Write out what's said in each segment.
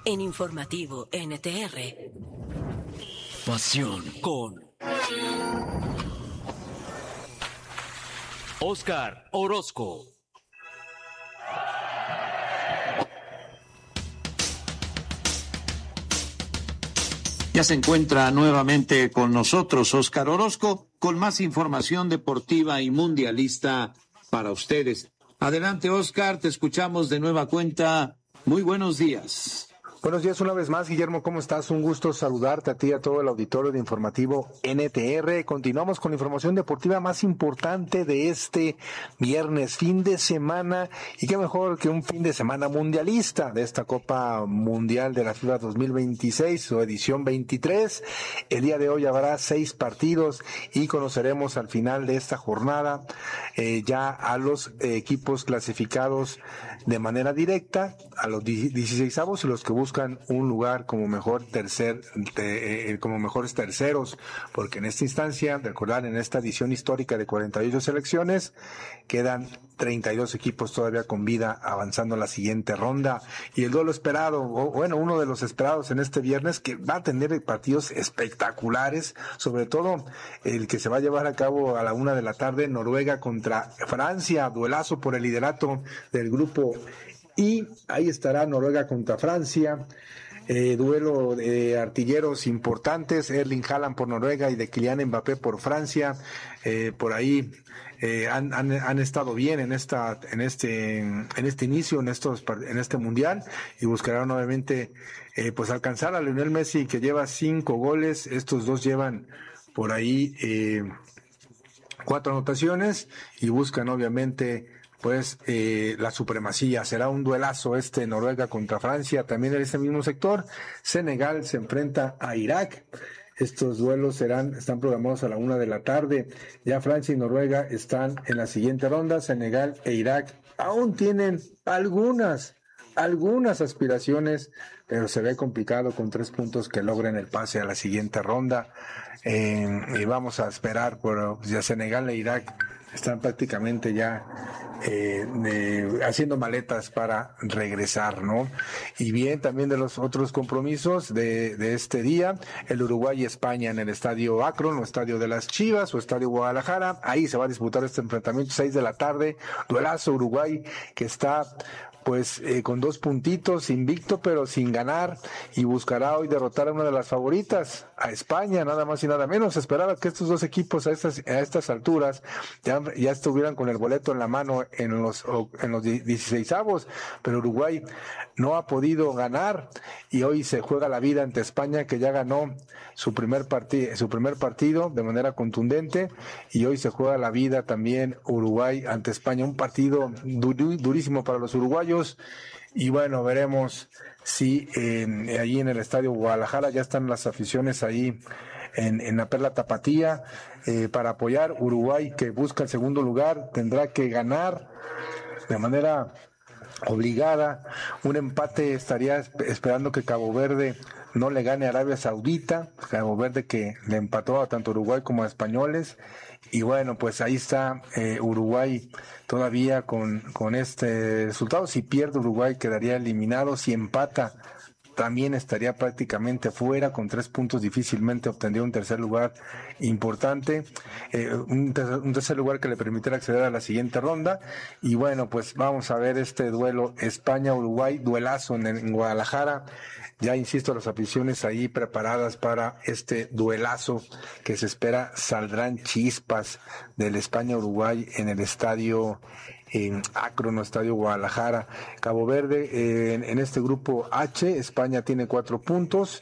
en Informativo NTR. Pasión con Oscar Orozco. Ya se encuentra nuevamente con nosotros Oscar Orozco con más información deportiva y mundialista para ustedes. Adelante, Oscar, te escuchamos de nueva cuenta. Muy buenos días. Buenos días una vez más, Guillermo, ¿cómo estás? Un gusto saludarte a ti y a todo el auditorio de Informativo NTR. Continuamos con la información deportiva más importante de este viernes, fin de semana, y qué mejor que un fin de semana mundialista de esta Copa Mundial de la FIFA 2026, su edición 23. El día de hoy habrá 6 partidos y conoceremos al final de esta jornada ya a los equipos clasificados de manera directa, a los 16avos y los que buscan un lugar como mejores terceros, porque en esta instancia, recordar, en esta edición histórica de 48 selecciones, quedan 32 equipos todavía con vida avanzando a la siguiente ronda. Y el duelo esperado, uno de los esperados en este viernes, que va a tener partidos espectaculares, sobre todo el que se va a llevar a cabo a la 1:00 p.m, Noruega contra Francia, duelazo por el liderato del grupo. Y ahí estará Noruega contra Francia, duelo de artilleros importantes, Erling Haaland por Noruega y de Kylian Mbappé por Francia. Por ahí han estado bien en este inicio, en este mundial, y buscarán obviamente pues alcanzar a Lionel Messi, que lleva 5 goles. Estos dos llevan por ahí 4 anotaciones y buscan obviamente pues la supremacía. Será un duelazo Noruega contra Francia. También en ese mismo sector, Senegal se enfrenta a Irak. Estos duelos están programados a la 1:00 p.m. Ya Francia y Noruega están en la siguiente ronda. Senegal e Irak aún tienen algunas aspiraciones, pero se ve complicado con 3 puntos que logren el pase a la siguiente ronda. Y vamos a esperar por ya Senegal e Irak están prácticamente ya haciendo maletas para regresar, ¿no? Y bien, también de los otros compromisos de este día, el Uruguay y España en el estadio Akron, o estadio de las Chivas, o estadio Guadalajara. Ahí se va a disputar este enfrentamiento, 6:00 p.m, duelazo. Uruguay, que está pues con 2 puntitos, invicto pero sin ganar, y buscará hoy derrotar a una de las favoritas, a España, nada más y nada menos. Esperaba que estos dos equipos a estas alturas ya estuvieran con el boleto en la mano en los 16avos, pero Uruguay no ha podido ganar y hoy se juega la vida ante España, que ya ganó su primer partido de manera contundente, y hoy se juega la vida también Uruguay ante España, un partido durísimo para los uruguayos. Y bueno, veremos si allí en el estadio Guadalajara ya están las aficiones ahí en la Perla Tapatía para apoyar. Uruguay, que busca el segundo lugar, tendrá que ganar de manera obligada. Un empate estaría esperando que Cabo Verde no le gane a Arabia Saudita. Cabo Verde, que le empató a tanto Uruguay como a españoles. Y bueno, pues ahí está Uruguay todavía con este resultado. Si pierde Uruguay, quedaría eliminado. Si empata, también estaría prácticamente fuera, con 3 puntos difícilmente obtendría un tercer lugar importante, un tercer lugar que le permitiera acceder a la siguiente ronda. Y bueno, pues vamos a ver este duelo España-Uruguay, duelazo en Guadalajara. Ya insisto, las aficiones ahí preparadas para este duelazo que se espera. Saldrán chispas del España-Uruguay en el estadio Akron, estadio Guadalajara. Cabo Verde en este grupo H, España tiene 4 puntos,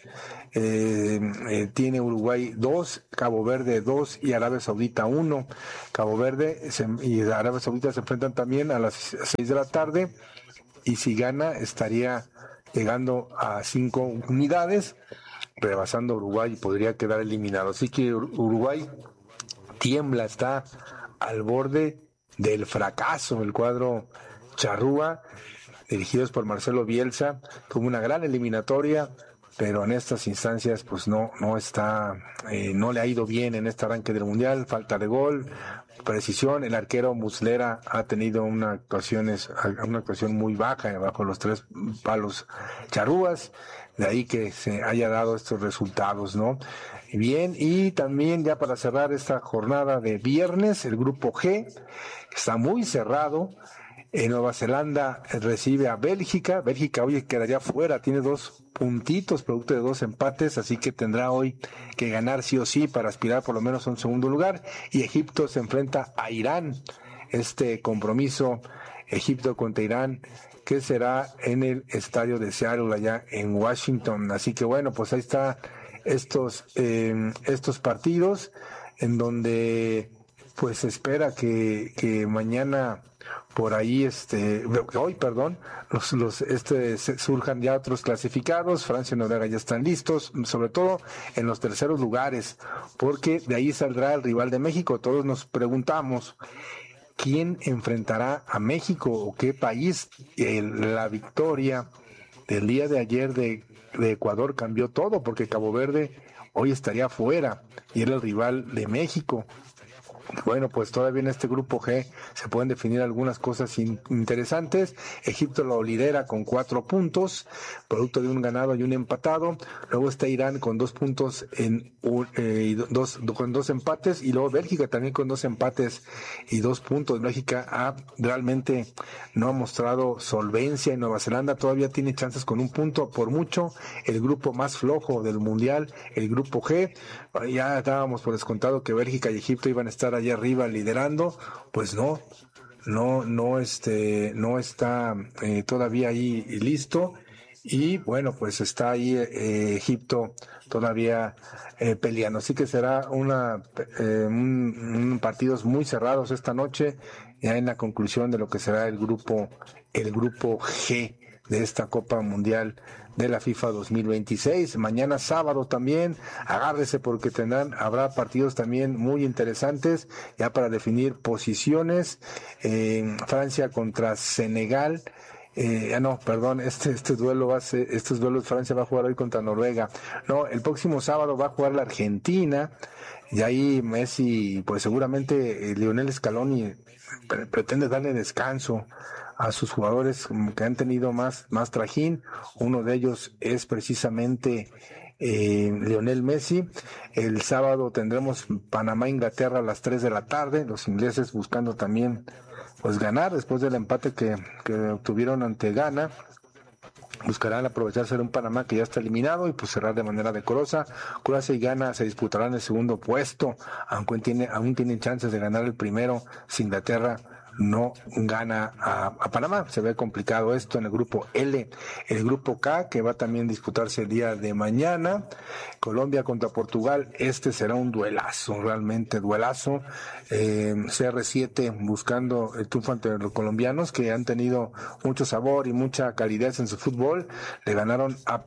tiene Uruguay 2, Cabo Verde 2 y Arabia Saudita 1. Cabo Verde y Arabia Saudita se enfrentan también a las 6:00 p.m, y si gana estaría llegando a 5 unidades, rebasando a Uruguay, y podría quedar eliminado. Así que Uruguay tiembla, está al borde del fracaso. El cuadro charrúa, dirigidos por Marcelo Bielsa, tuvo una gran eliminatoria, pero en estas instancias pues no está, no le ha ido bien en este arranque del Mundial, falta de gol, precisión. El arquero Muslera ha tenido una actuación muy baja, bajo los 3 palos charrúas, de ahí que se haya dado estos resultados, ¿no? Bien, y también ya para cerrar esta jornada de viernes, el grupo G está muy cerrado. Nueva Zelanda recibe a Bélgica. Bélgica hoy quedaría fuera, tiene 2 puntitos, producto de 2 empates, así que tendrá hoy que ganar sí o sí para aspirar por lo menos a un segundo lugar. Y Egipto se enfrenta a Irán. Este compromiso, Egipto contra Irán, que será en el estadio de Seattle, allá en Washington. Así que bueno, pues ahí está estos partidos en donde pues se espera que mañana por ahí hoy surjan ya otros clasificados. Francia y Noruega ya están listos, sobre todo en los terceros lugares, porque de ahí saldrá el rival de México. Todos nos preguntamos quién enfrentará a México o qué país. La victoria del día de ayer de Ecuador cambió todo, porque Cabo Verde hoy estaría fuera y era el rival de México. Bueno, pues todavía en este grupo G se pueden definir algunas cosas interesantes. Egipto lo lidera con 4 puntos, producto de un ganado y un empatado. Luego está Irán con 2 puntos con 2 empates, y luego Bélgica también con 2 empates y 2 puntos. Bélgica realmente no ha mostrado solvencia, y Nueva Zelanda todavía tiene chances con 1 punto por mucho. El grupo más flojo del Mundial, el grupo G, ya estábamos por descontado que Bélgica y Egipto iban a estar allá arriba liderando. Pues no está todavía ahí listo. Y bueno, pues está ahí Egipto todavía peleando. Así que será un partidos muy cerrados esta noche, ya en la conclusión de lo que será el grupo G de esta Copa Mundial de la FIFA 2026. Mañana sábado también, agárrese porque habrá partidos también muy interesantes ya para definir posiciones. Francia contra Senegal. Estos duelos Francia va a jugar hoy contra Noruega. No, el próximo sábado va a jugar la Argentina, y ahí Messi, pues seguramente Lionel Scaloni pretende darle descanso a sus jugadores que han tenido más trajín. Uno de ellos es precisamente Lionel Messi. El sábado tendremos Panamá-Inglaterra a las 3 de la tarde, los ingleses buscando también pues ganar después del empate que obtuvieron ante Ghana. Buscarán aprovecharse de un Panamá que ya está eliminado y pues cerrar de manera decorosa. Croacia y Ghana se disputarán el segundo puesto, aunque aún tienen chances de ganar el primero si Inglaterra no gana a Panamá. Se ve complicado esto en el grupo L. El grupo K, que va a también disputarse el día de mañana, Colombia contra Portugal. Este será un duelazo, realmente duelazo. CR7 buscando el triunfo ante los colombianos, que han tenido mucho sabor y mucha calidez en su fútbol. Le ganaron a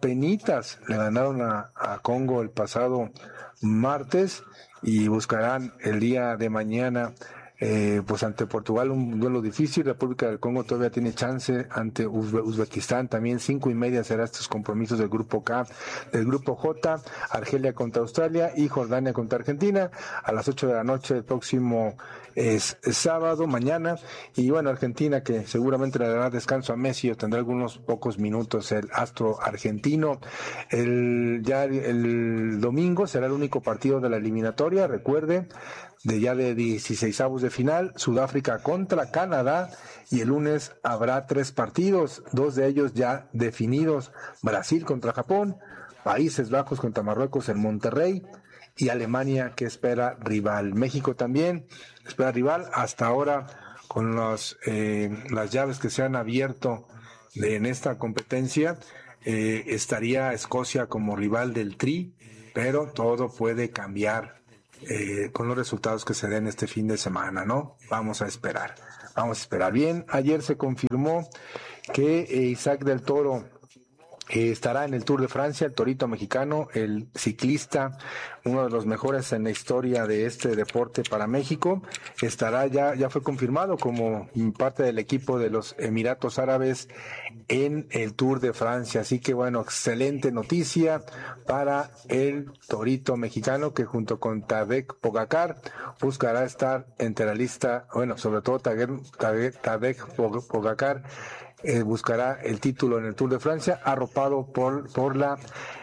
Congo el pasado martes, y buscarán el día de mañana pues ante Portugal un duelo difícil. República del Congo todavía tiene chance ante Uzbekistán, también 5:30 serán estos compromisos del grupo K. Del grupo J, Argelia contra Australia y Jordania contra Argentina a las 8 de la noche el próximo sábado, mañana. Y bueno, Argentina, que seguramente le dará descanso a Messi o tendrá algunos pocos minutos el astro argentino. El domingo será el único partido de la eliminatoria, recuerde, de 16avos de final, Sudáfrica contra Canadá, y el lunes habrá 3 partidos, 2 de ellos ya definidos: Brasil contra Japón, Países Bajos contra Marruecos en Monterrey, y Alemania, que espera rival. México también espera rival. Hasta ahora, con las llaves que se han abierto en esta competencia, estaría Escocia como rival del Tri, pero todo puede cambiar con los resultados que se den este fin de semana, ¿no? Vamos a esperar. Bien, ayer se confirmó que Isaac del Toro Estará en el Tour de Francia el torito mexicano, el ciclista, uno de los mejores en la historia de este deporte para México. Estará ya fue confirmado como parte del equipo de los Emiratos Árabes en el Tour de Francia. Así que bueno, excelente noticia para el torito mexicano, que junto con Tadej Pogacar buscará estar entre la lista, bueno, sobre todo Tadej Pogacar buscará el título en el Tour de Francia, arropado por la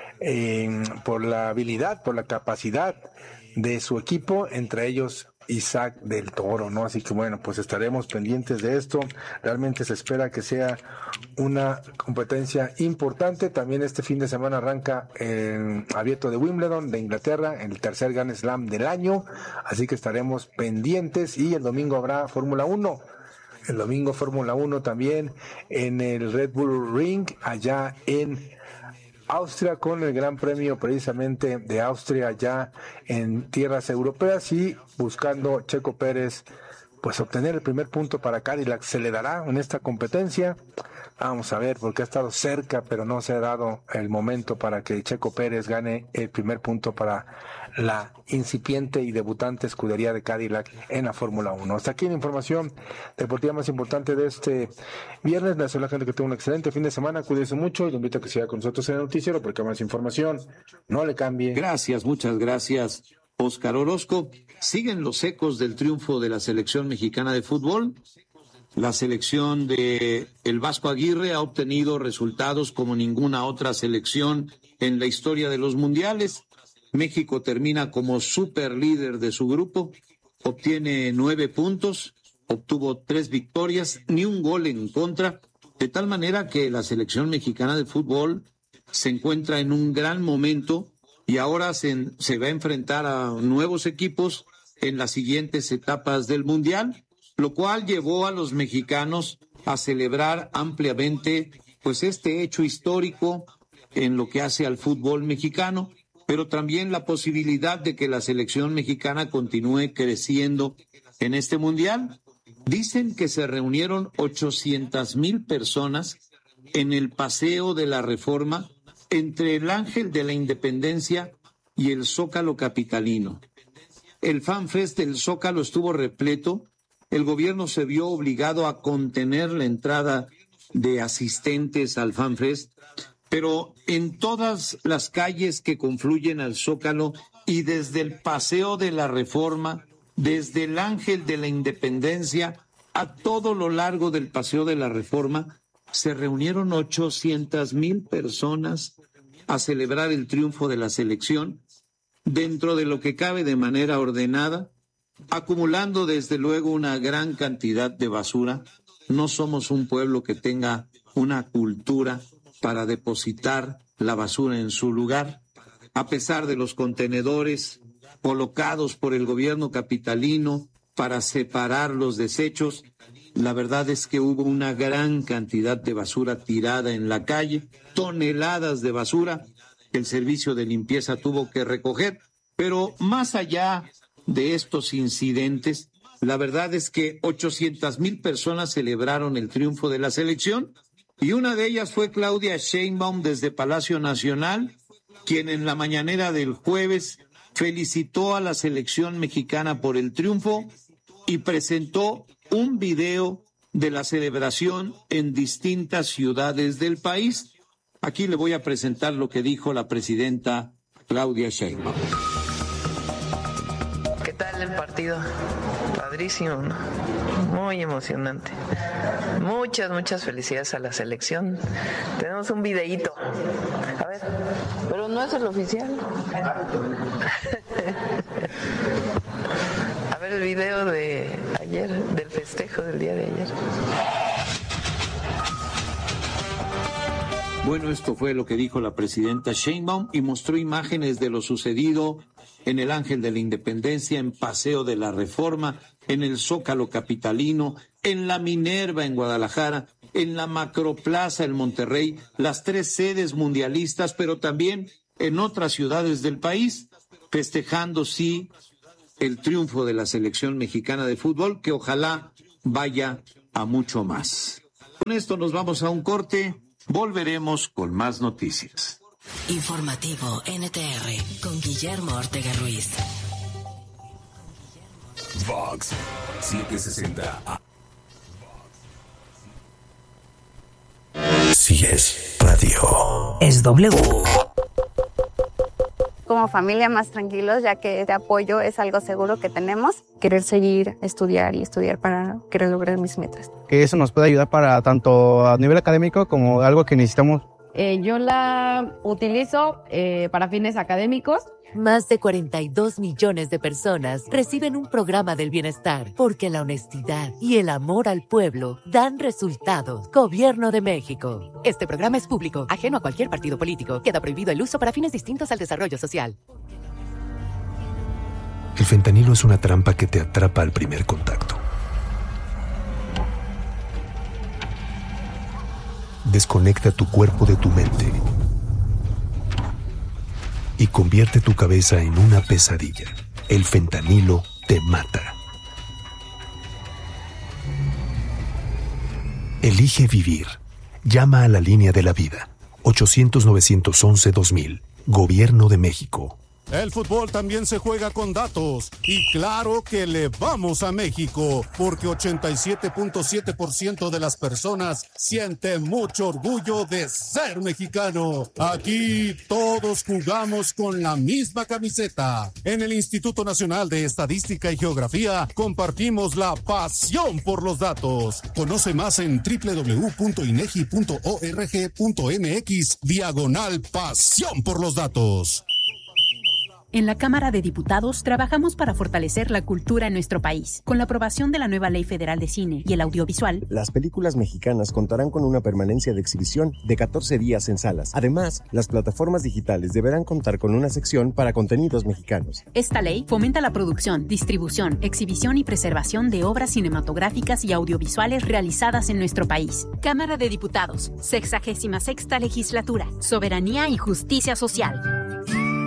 habilidad, por la capacidad de su equipo, entre ellos Isaac del Toro, ¿no? Así que bueno, pues estaremos pendientes de esto. Realmente se espera que sea una competencia importante. También este fin de semana arranca el Abierto de Wimbledon de Inglaterra, el tercer Grand Slam del año, así que estaremos pendientes. Y el domingo habrá Fórmula 1. El domingo Fórmula 1 también en el Red Bull Ring, allá en Austria, con el Gran Premio precisamente de Austria ya en tierras europeas, y buscando Checo Pérez pues obtener el primer punto para Cadillac. ¿Se le dará en esta competencia? Vamos a ver, porque ha estado cerca, pero no se ha dado el momento para que Checo Pérez gane el primer punto para la incipiente y debutante escudería de Cadillac en la Fórmula 1. Hasta aquí la información deportiva más importante de este viernes. Le deseo a la gente que tenga un excelente fin de semana, cuídese mucho y lo invito a que siga con nosotros en el noticiero, porque más información, no le cambie. Gracias, muchas gracias, Óscar Orozco. Siguen los ecos del triunfo de la selección mexicana de fútbol. La selección de el Vasco Aguirre ha obtenido resultados como ninguna otra selección en la historia de los mundiales. México termina como superlíder de su grupo, obtiene 9 puntos, obtuvo 3 victorias, ni un gol en contra, de tal manera que la selección mexicana de fútbol se encuentra en un gran momento y ahora se va a enfrentar a nuevos equipos en las siguientes etapas del Mundial, lo cual llevó a los mexicanos a celebrar ampliamente pues este hecho histórico en lo que hace al fútbol mexicano, pero también la posibilidad de que la selección mexicana continúe creciendo en este Mundial. Dicen que se reunieron 800,000 personas en el Paseo de la Reforma entre el Ángel de la Independencia y el Zócalo capitalino. El FanFest del Zócalo estuvo repleto. El gobierno se vio obligado a contener la entrada de asistentes al FanFest, pero en todas las calles que confluyen al Zócalo y desde el Paseo de la Reforma, desde el Ángel de la Independencia a todo lo largo del Paseo de la Reforma, se reunieron 800,000 personas a celebrar el triunfo de la selección, dentro de lo que cabe de manera ordenada, acumulando desde luego una gran cantidad de basura. No somos un pueblo que tenga una cultura para depositar la basura en su lugar, a pesar de los contenedores colocados por el gobierno capitalino para separar los desechos. La verdad es que hubo una gran cantidad de basura tirada en la calle, toneladas de basura que el servicio de limpieza tuvo que recoger. Pero más allá de estos incidentes, la verdad es que 800,000 personas celebraron el triunfo de la selección, y una de ellas fue Claudia Sheinbaum desde Palacio Nacional, quien en la mañanera del jueves felicitó a la selección mexicana por el triunfo y presentó un video de la celebración en distintas ciudades del país. Aquí le voy a presentar lo que dijo la presidenta Claudia Sheinbaum. ¿Qué tal el partido? Padrísimo, ¿no? Muy emocionante. Muchas felicidades a la selección. Tenemos un videíto. A ver, pero no es el oficial. A ver el video de ayer, del festejo del día de ayer. Bueno, esto fue lo que dijo la presidenta Sheinbaum y mostró imágenes de lo sucedido en el Ángel de la Independencia, en Paseo de la Reforma, en el Zócalo capitalino, en la Minerva en Guadalajara, en la Macroplaza en Monterrey, las 3 sedes mundialistas, pero también en otras ciudades del país, festejando, sí, el triunfo de la selección mexicana de fútbol, que ojalá vaya a mucho más. Con esto nos vamos a un corte Volveremos con más noticias. Informativo NTR con Guillermo Ortega Ruiz. Vox 760 AM. Si es radio, es W. Como familia más tranquilos, ya que este apoyo es algo seguro que tenemos. Querer seguir, estudiar para querer lograr mis metas. Que eso nos puede ayudar para tanto a nivel académico como algo que necesitamos. Yo la utilizo para fines académicos. Más de 42 millones de personas reciben un programa del bienestar porque la honestidad y el amor al pueblo dan resultados. Gobierno de México. Este programa es público, ajeno a cualquier partido político. Queda prohibido el uso para fines distintos al desarrollo social. El fentanilo es una trampa que te atrapa al primer contacto. Desconecta tu cuerpo de tu mente y convierte tu cabeza en una pesadilla. El fentanilo te mata. Elige vivir. Llama a la línea de la vida. 800-911-2000. Gobierno de México. El fútbol también se juega con datos. Y claro que le vamos a México, porque 87.7% de las personas siente mucho orgullo de ser mexicano. Aquí todos jugamos con la misma camiseta. En el Instituto Nacional de Estadística y Geografía compartimos la pasión por los datos. Conoce más en www.inegi.org.mx/pasión por los datos. En la Cámara de Diputados trabajamos para fortalecer la cultura en nuestro país. Con la aprobación de la nueva Ley Federal de Cine y el Audiovisual, las películas mexicanas contarán con una permanencia de exhibición de 14 días en salas. Además, las plataformas digitales deberán contar con una sección para contenidos mexicanos. Esta ley fomenta la producción, distribución, exhibición y preservación de obras cinematográficas y audiovisuales realizadas en nuestro país. Cámara de Diputados, 66ª Legislatura, Soberanía y Justicia Social.